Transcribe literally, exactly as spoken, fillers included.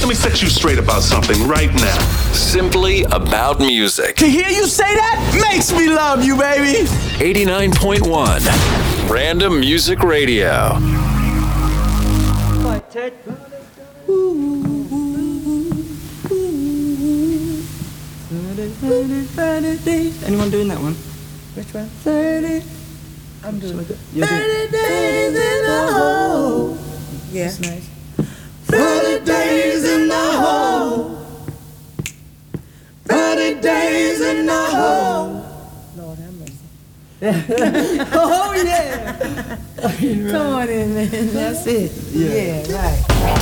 Let me set you straight about something right now. Simply about music. To hear you say that makes me love you, baby. eighty-nine point one Random Music Radio. Anyone doing that one? Which one? thirty. I'm doing it. thirty days in a hole. Yeah. That's nice. thirty days in the hole. thirty days in the hole. Lord have mercy. Oh, yeah. Come on in, man. That's it. Yeah, yeah right.